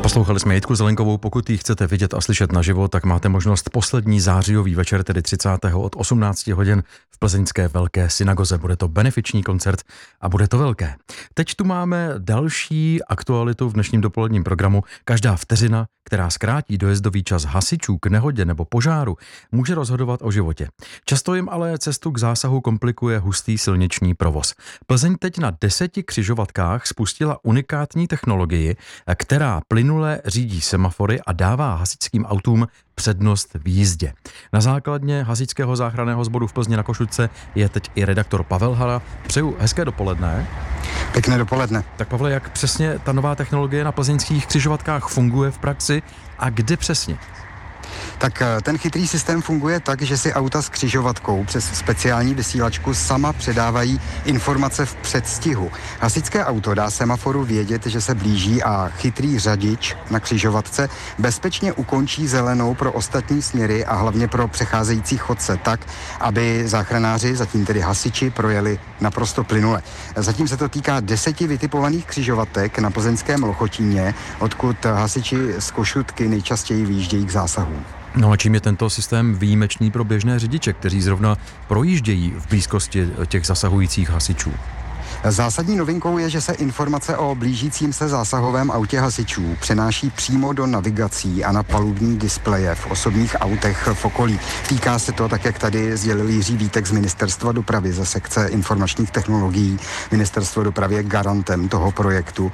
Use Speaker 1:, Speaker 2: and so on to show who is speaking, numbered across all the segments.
Speaker 1: Poslouchali jsme Jitku Zelenkovou. Pokud ji chcete vidět a slyšet naživo, tak máte možnost poslední zářijový večer, tedy 30. od 18 hodin v plzeňské Velké synagoze. Bude to benefiční koncert a bude to velké. Teď tu máme další aktualitu v dnešním dopoledním programu. Každá vteřina, která zkrátí dojezdový čas hasičů k nehodě nebo požáru, může rozhodovat o životě. Často jim ale cestu k zásahu komplikuje hustý silniční provoz. Plzeň teď na 10 křižovatkách spustila unikátní technologii, která plynule řídí semafory a dává hasičským autům přednost v jízdě. Na základně hasičského záchranného sboru v Plzni na Košutce je teď i redaktor Pavel Hala. Přeju hezké dopoledne.
Speaker 2: Pěkné dopoledne.
Speaker 1: Tak Pavle, jak přesně ta nová technologie na plzeňských křižovatkách funguje v praxi a kde přesně?
Speaker 2: Tak ten chytrý systém funguje tak, že si auta s křižovatkou přes speciální vysílačku sama předávají informace v předstihu. Hasičské auto dá semaforu vědět, že se blíží a chytrý řadič na křižovatce bezpečně ukončí zelenou pro ostatní směry a hlavně pro přecházející chodce tak, aby záchranáři, zatím tedy hasiči, projeli naprosto plynule. Zatím se to týká 10 vytipovaných křižovatek na plzeňském Lochotíně, odkud hasiči z Košutky nejčastěji vyjíždějí k zásahu.
Speaker 1: No a čím je tento systém výjimečný pro běžné řidiče, kteří zrovna projíždějí v blízkosti těch zasahujících hasičů?
Speaker 2: Zásadní novinkou je, že se informace o blížícím se zásahovém autě hasičů přenáší přímo do navigací a na palubní displeje v osobních autech v okolí. Týká se to, tak jak tady sdělil Jiří Vítek z Ministerstva dopravy ze sekce informačních technologií. Ministerstvo dopravy je garantem toho projektu.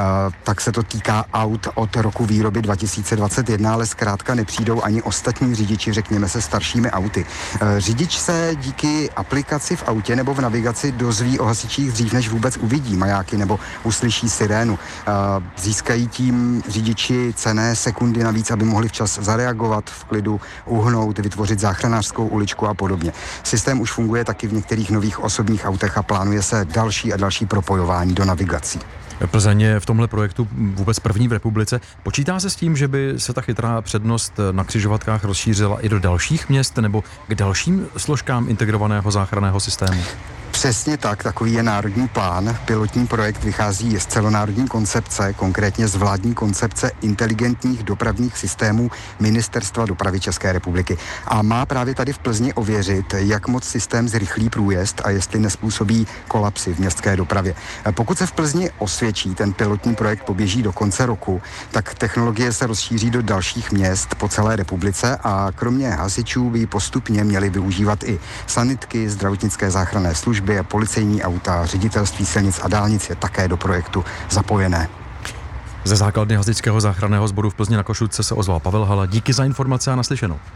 Speaker 2: Tak se to týká aut od roku výroby 2021, ale zkrátka nepřijdou ani ostatní řidiči, řekněme se staršími auty. Řidič se díky aplikaci v autě nebo v navigaci dozví o hasičích dřív, než vůbec uvidí majáky nebo uslyší sirénu. Získají tím řidiči cenné sekundy navíc, aby mohli včas zareagovat, v klidu uhnout, vytvořit záchranářskou uličku a podobně. Systém už funguje taky v některých nových osobních autech a plánuje se další a další propojování do navigací.
Speaker 1: Plzeň je v tomhle projektu vůbec první v republice. Počítá se s tím, že by se ta chytrá přednost na křižovatkách rozšířila i do dalších měst nebo k dalším složkám integrovaného záchranného systému?
Speaker 2: Přesně tak, takový je národní plán. Pilotní projekt vychází z celonárodní koncepce, konkrétně z vládní koncepce inteligentních dopravních systémů Ministerstva dopravy České republiky. A má právě tady v Plzni ověřit, jak moc systém zrychlí průjezd a jestli nezpůsobí kolapsy v městské dopravě. Pokud se v Plzni osvědčí, ten pilotní projekt poběží do konce roku, tak technologie se rozšíří do dalších měst po celé republice a kromě hasičů by postupně měli využívat i sanitky, zdravotnické záchranné služby, policejní auta, ředitelství silnic a dálnic je také do projektu zapojené.
Speaker 1: Ze základny hasičského záchranného sboru v Plzni na Košutce se ozval Pavel Hala. Díky za informace a naslyšenou.